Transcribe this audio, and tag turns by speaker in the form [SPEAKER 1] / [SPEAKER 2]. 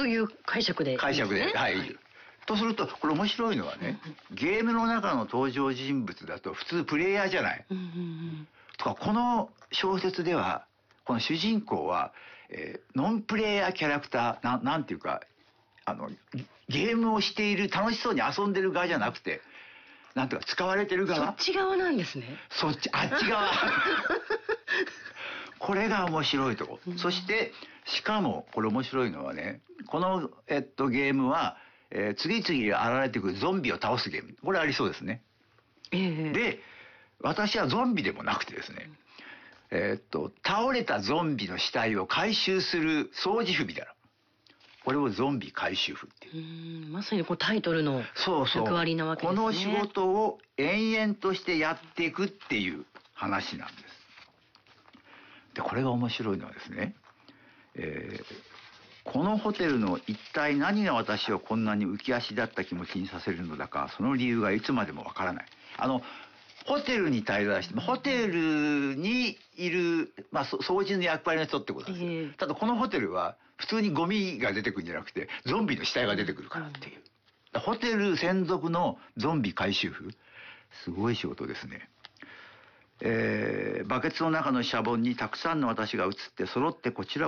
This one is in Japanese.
[SPEAKER 1] という解釈でいいですね。
[SPEAKER 2] 解釈で、はい。とすると、これ面白いのはね、ゲームの中の登場人物だと普通プレイヤーじゃない。とか、この小説では、この主人公は、ノンプレイヤーキャラクター、なんていうか、ゲームをしている、楽しそうに遊んでる側じゃなくて、なんていうか、使われてる側。
[SPEAKER 1] そっち側なんですね。
[SPEAKER 2] そっち、あっち側。これが面白いとこ。そして、しかも、これ面白いのはね、この、ゲームは、次々現れてくるゾンビを倒すゲーム。これありそうですね。で、私はゾンビでもなくてですね、倒れたゾンビの死体を回収する掃除婦みたいな。これをゾンビ回収婦っていう。
[SPEAKER 1] まさにこうタイトルの役割なわけですね。
[SPEAKER 2] この仕事を延々としてやっていくっていう話なんです。で、これが面白いのはですね、このホテルの一体何が私をこんなに浮き足立った気持ちにさせるのだか、その理由がいつまでもわからない。ホテルに滞在して、ホテルにいる、掃除の役割の人ってことなんですよ。ただこのホテルは、普通にゴミが出てくるんじゃなくて、ゾンビの死体が出てくるからっていう。ホテル専属のゾンビ回収婦。すごい仕事ですね。バケツの中のシャボンにたくさんの私が映って揃ってこちら